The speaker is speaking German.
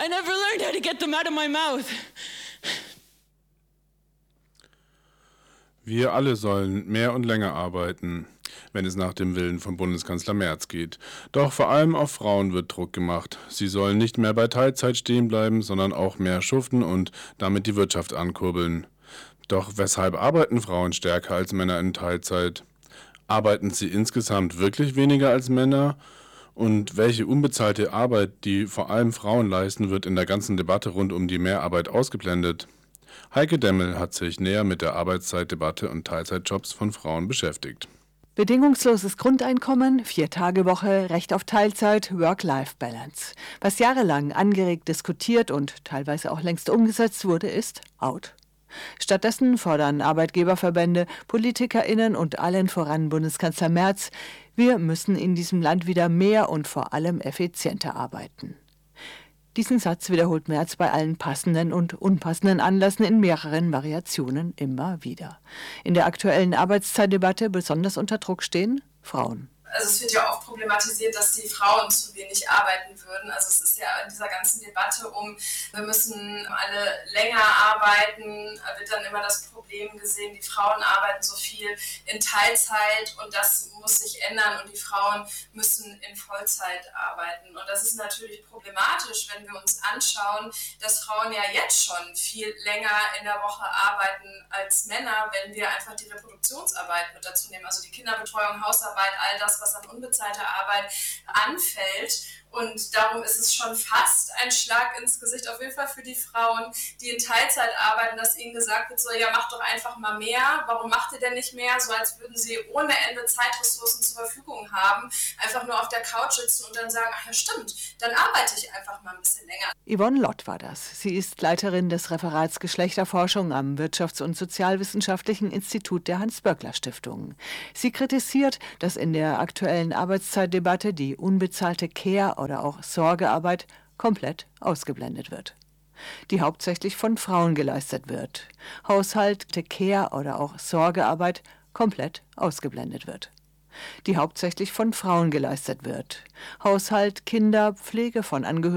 I never learned how to get them out of my mouth. Wir alle sollen mehr und länger arbeiten, wenn es nach dem Willen von Bundeskanzler Merz geht. Doch vor allem auf Frauen wird Druck gemacht. Sie sollen nicht mehr bei Teilzeit stehen bleiben, sondern auch mehr schuften und damit die Wirtschaft ankurbeln. Doch weshalb arbeiten Frauen stärker als Männer in Teilzeit? Arbeiten sie insgesamt wirklich weniger als Männer? Und welche unbezahlte Arbeit, die vor allem Frauen leisten, wird in der ganzen Debatte rund um die Mehrarbeit ausgeblendet? Heike Demmel hat sich näher mit der Arbeitszeitdebatte und Teilzeitjobs von Frauen beschäftigt. Bedingungsloses Grundeinkommen, 4-Tage-Woche, Recht auf Teilzeit, Work-Life-Balance. Was jahrelang angeregt diskutiert und teilweise auch längst umgesetzt wurde, ist out. Stattdessen fordern Arbeitgeberverbände, PolitikerInnen und allen voran Bundeskanzler Merz, wir müssen in diesem Land wieder mehr und vor allem effizienter arbeiten. Diesen Satz wiederholt Merz bei allen passenden und unpassenden Anlässen in mehreren Variationen immer wieder. In der aktuellen Arbeitszeitdebatte besonders unter Druck stehen Frauen. Also es wird ja oft problematisiert, dass die Frauen zu wenig arbeiten würden. Also es ist ja in dieser ganzen Debatte wir müssen alle länger arbeiten, wird dann immer das Problem gesehen, die Frauen arbeiten so viel in Teilzeit und das muss sich ändern und die Frauen müssen in Vollzeit arbeiten. Und das ist natürlich problematisch, wenn wir uns anschauen, dass Frauen ja jetzt schon viel länger in der Woche arbeiten als Männer, wenn wir einfach die Reproduktionsarbeit mit dazu nehmen, also die Kinderbetreuung, Hausarbeit, all das, was an unbezahlter Arbeit anfällt. Und darum ist es schon fast ein Schlag ins Gesicht, auf jeden Fall für die Frauen, die in Teilzeit arbeiten, dass ihnen gesagt wird, so, ja, macht doch einfach mal mehr. Warum macht ihr denn nicht mehr? So als würden sie ohne Ende Zeitressourcen zur Verfügung haben, einfach nur auf der Couch sitzen und dann sagen, ach ja, stimmt, dann arbeite ich einfach mal ein bisschen länger. Yvonne Lott war das. Sie ist Leiterin des Referats Geschlechterforschung am Wirtschafts- und Sozialwissenschaftlichen Institut der Hans-Böckler-Stiftung. Sie kritisiert, dass in der aktuellen Arbeitszeitdebatte die unbezahlte Care- oder auch Sorgearbeit komplett ausgeblendet wird, die hauptsächlich von Frauen geleistet wird. Haushalt, Care- oder auch Sorgearbeit komplett ausgeblendet wird, die hauptsächlich von Frauen geleistet wird. Haushalt, Kinder, Pflege von Angehörigen